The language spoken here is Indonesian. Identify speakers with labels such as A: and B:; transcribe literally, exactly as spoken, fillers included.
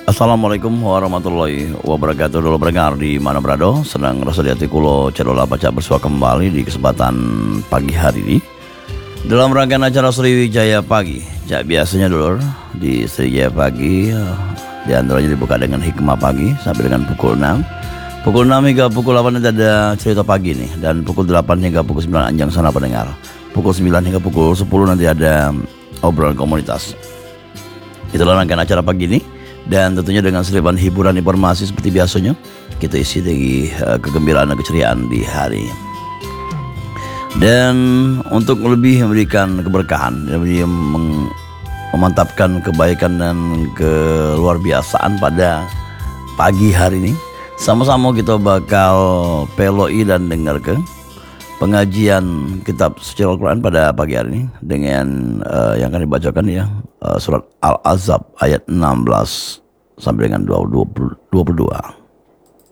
A: Assalamualaikum warahmatullahi wabarakatuh. Dulu pendengar di mana berada, senang rasa di hati kulo cedola baca bersua kembali di kesempatan pagi hari ini dalam rangkaian acara Sriwijaya Pagi. Jak biasanya dulu di Sriwijaya Pagi di antaranya dibuka dengan hikmah pagi sampai dengan pukul enam. Pukul enam hingga pukul delapan nanti ada cerita pagi nih, dan pukul delapan hingga pukul sembilan anjang sana pendengar. Pukul sembilan hingga pukul sepuluh nanti ada obrolan komunitas. Itulah rangkaian acara pagi ini. Dan tentunya dengan selipan hiburan informasi seperti biasanya kita isi dari uh, kegembiraan dan keceriaan di hari. Dan untuk lebih memberikan keberkahan, lebih meng- memantapkan kebaikan dan keluar biasaan pada pagi hari ini, sama-sama kita bakal peloi dan dengar ke pengajian kitab suci Al-Quran pada pagi hari ini dengan uh, yang akan dibacakan ya uh, surat Al-Ahzab ayat enam belas sampai dengan dua puluh, dua puluh dua.